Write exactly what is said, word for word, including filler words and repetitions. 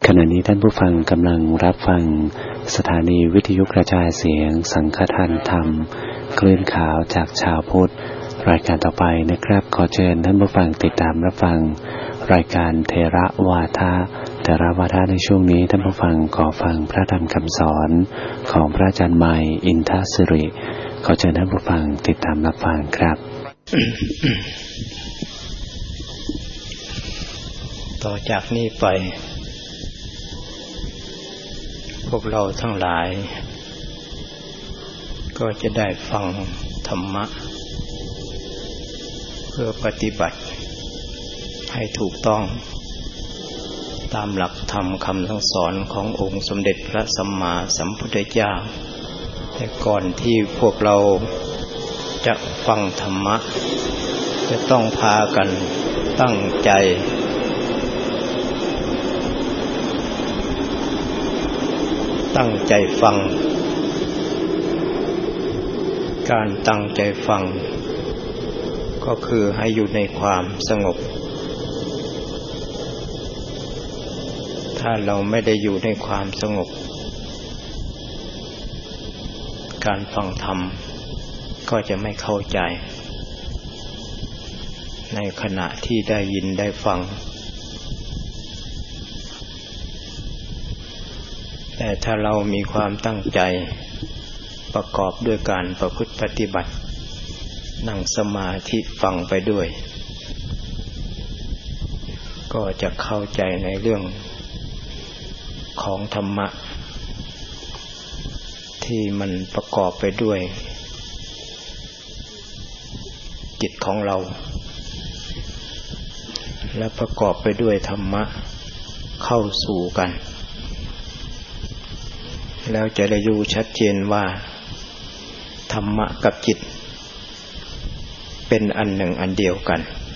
ขณะนี้ท่านผู้ฟังกำลังรับฟังสถานีวิทยุกระจายเสียงสังฆทานธรรมคลื่นขาวจากชาวพุทธรายการต่อไปนะครับขอเชิญท่านผู้ฟังติดตามรับฟังรายการเทระวาทะเทระวาทะในช่วงนี้ท่านผู้ฟังขอฟังพระธรรมคำสอนของพระอาจารย์ใหม่อินทสิริขอเชิญท่านผู้ฟังติดตามรับฟังครับต่อจากนี้ไปพวกเราทั้งหลายก็จะได้ฟังธรรมะเพื่อปฏิบัติให้ถูกต้องตามหลักธรรมคำสั่งสอนขององค์สมเด็จพระสัมมาสัมพุทธเจ้าแต่ก่อนที่พวกเราจะฟังธรรมะจะต้องพากันตั้งใจตั้งใจฟังการตั้งใจฟังก็คือให้อยู่ในความสงบถ้าเราไม่ได้อยู่ในความสงบการฟังธรรมก็จะไม่เข้าใจในขณะที่ได้ยินได้ฟังแต่ถ้าเรามีความตั้งใจประกอบด้วยการประพฤติปฏิบัตินั่งสมาธิฟังไปด้วยก็จะเข้าใจในเรื่องของธรรมะที่มันประกอบไปด้วยจิตของเราและประกอบไปด้วยธรรมะเข้าสู่กันแล้วจะได้รู้ชัดเจนว่าธรรมะกับจิตเป็นอันหนึ่งอันเดียวกัน